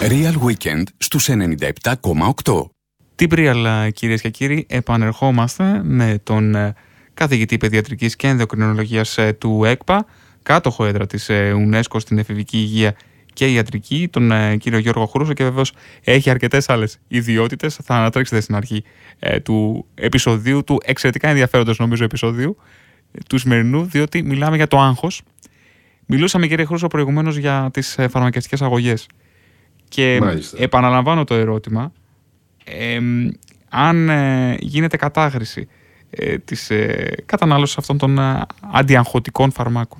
Real Weekend στους 97,8. Τι Real, κυρίες και κύριοι, επανερχόμαστε με τον καθηγητή παιδιατρικής και ενδοκρινολογίας του ΕΚΠΑ, κάτοχο έδρα της UNESCO στην εφηβική υγεία και ιατρική, τον κύριο Γιώργο Χρούσο, και βεβαίως έχει αρκετές άλλες ιδιότητες. Θα ανατρέξετε στην αρχή του επεισοδίου, του εξαιρετικά ενδιαφέροντος νομίζω επεισοδίου του σημερινού, διότι μιλάμε για το άγχος. Μιλούσαμε, κύριε Χρούσο, προηγουμένως για τις φαρμακευτικές αγωγές. Και μάλιστα, επαναλαμβάνω το ερώτημα, αν γίνεται κατάχρηση της κατανάλωσης αυτών των αντιαγχωτικών φαρμάκων.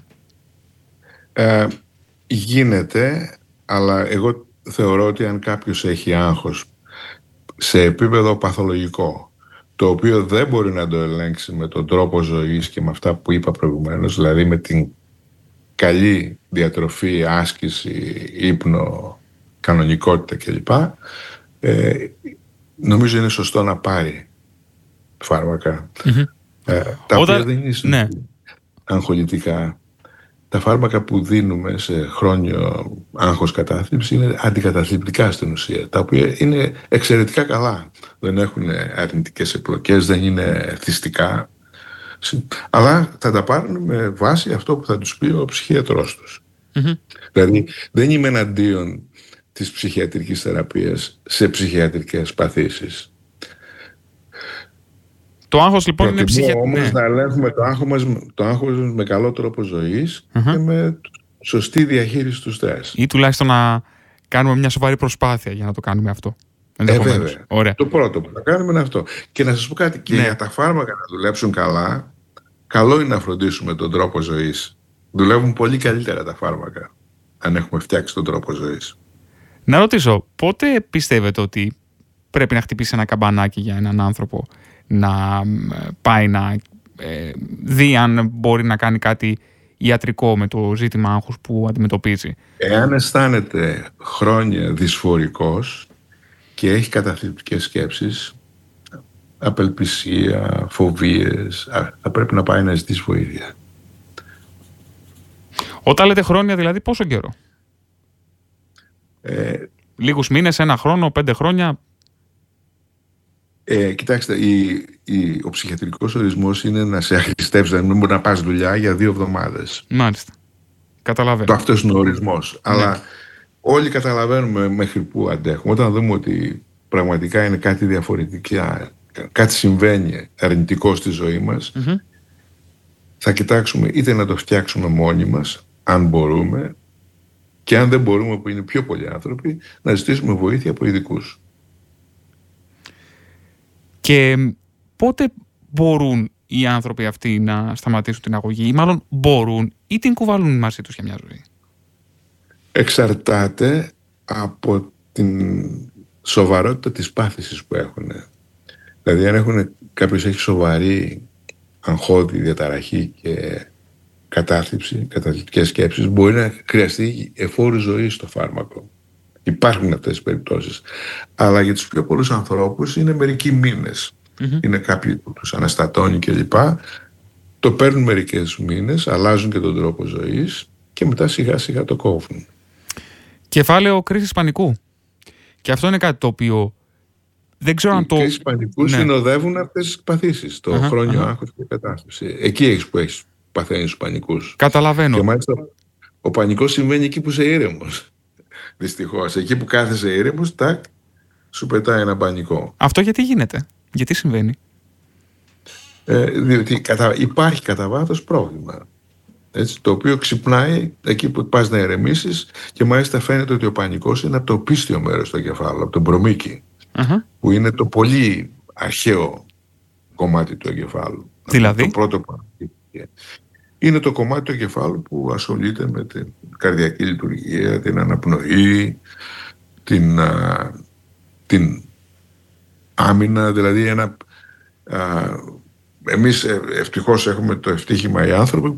Γίνεται, αλλά εγώ θεωρώ ότι αν κάποιος έχει άγχος σε επίπεδο παθολογικό, το οποίο δεν μπορεί να το ελέγξει με τον τρόπο ζωής και με αυτά που είπα προηγουμένως, δηλαδή με την καλή διατροφή, άσκηση, ύπνο, κανονικότητα κλπ. Νομίζω είναι σωστό να πάρει φάρμακα, τα οποία δεν είναι αγχολητικά. Τα φάρμακα που δίνουμε σε χρόνιο άγχος κατάθλιψη είναι αντικαταθλιπτικά στην ουσία, τα οποία είναι εξαιρετικά καλά. Δεν έχουν αρνητικές επιλογές, δεν είναι θυστικά, αλλά θα τα πάρουν με βάση αυτό που θα τους πει ο ψυχίατρός τους. Δηλαδή δεν είμαι εναντίον της ψυχιατρικής θεραπείας σε ψυχιατρικές παθήσεις. Το άγχος λοιπόν είναι ψυχιατρικό. Όμως να ελέγχουμε το άγχος με καλό τρόπο ζωής και με σωστή διαχείριση του στρες. Ή τουλάχιστον να κάνουμε μια σοβαρή προσπάθεια για να το κάνουμε αυτό. Βέβαια. Ωραία. Το πρώτο που θα κάνουμε είναι αυτό. Και να σας πω κάτι, και για τα φάρμακα να δουλέψουν καλά, καλό είναι να φροντίσουμε τον τρόπο ζωής. Δουλεύουν πολύ καλύτερα τα φάρμακα, αν έχουμε φτιάξει τον τρόπο ζωής. Να ρωτήσω, πότε πιστεύετε ότι πρέπει να χτυπήσει ένα καμπανάκι για έναν άνθρωπο να πάει να δει αν μπορεί να κάνει κάτι ιατρικό με το ζήτημα άγχους που αντιμετωπίζει? Εάν αισθάνεται χρόνια δυσφορικός και έχει καταθλιπτικές σκέψεις, απελπισία, φοβίες, θα πρέπει να πάει να ζητήσει βοήθεια. Όταν λέτε χρόνια, δηλαδή πόσο καιρό? Λίγους μήνες, ένα χρόνο, 5 χρόνια? Κοιτάξτε, ο ψυχιατρικός ορισμός είναι να σε αχρηστεύσει, να μην μπορεί να πας δουλειά για 2 εβδομάδες. Μάλιστα. Καταλαβαίνω. Αυτός είναι ο ορισμός. Αλλά όλοι καταλαβαίνουμε μέχρι πού αντέχουμε. Όταν δούμε ότι πραγματικά είναι κάτι διαφορετικό, κάτι συμβαίνει αρνητικό στη ζωή μας, θα κοιτάξουμε είτε να το φτιάξουμε μόνοι μας, αν μπορούμε, και αν δεν μπορούμε, που είναι πιο πολλοί άνθρωποι, να ζητήσουμε βοήθεια από ειδικούς. Και πότε μπορούν οι άνθρωποι αυτοί να σταματήσουν την αγωγή, ή μάλλον μπορούν ή την κουβαλούν μαζί τους για μια ζωή? Εξαρτάται από την σοβαρότητα της πάθησης που έχουν. Δηλαδή αν κάποιος έχει σοβαρή αγχώδη διαταραχή και κατάθλιψη, καταθλιπτικές σκέψεις, μπορεί να χρειαστεί εφόρου ζωή στο φάρμακο. Υπάρχουν αυτές τις περιπτώσεις. Αλλά για τους πιο πολλούς ανθρώπους είναι μερικοί μήνες. Είναι κάποιοι που τους αναστατώνει κλπ. Το παίρνουν μερικές μήνες, αλλάζουν και τον τρόπο ζωής και μετά σιγά σιγά το κόβουν. Κεφάλαιο κρίσης πανικού. Και αυτό είναι κάτι το οποίο δεν ξέρω αν το... Οι κρίσεις πανικού συνοδεύουν αυτές τις παθήσεις. Το χρόνιο άγχος και κατάθλιψη. Εκεί που έχεις παθαίνει τους πανικούς. Καταλαβαίνω. Και μάλιστα ο πανικός συμβαίνει εκεί που είσαι ήρεμος. Δυστυχώς. Εκεί που κάθεσαι ήρεμος, σου πετάει ένα πανικό. Αυτό γιατί γίνεται? Γιατί συμβαίνει? Διότι υπάρχει κατά βάθος πρόβλημα. Έτσι, το οποίο ξυπνάει εκεί που πας να ηρεμήσεις, και μάλιστα φαίνεται ότι ο πανικός είναι από το πίστιο μέρος του εγκεφάλου, από τον προμήκη, που είναι το πολύ αρχαίο κομμάτι του εγκεφάλου. Δηλαδή? Το πρώτο κομμάτι. Είναι το κομμάτι του εγκεφάλου που ασχολείται με την καρδιακή λειτουργία, την αναπνοή, την άμυνα, δηλαδή εμείς ευτυχώς έχουμε το ευτύχημα οι άνθρωποι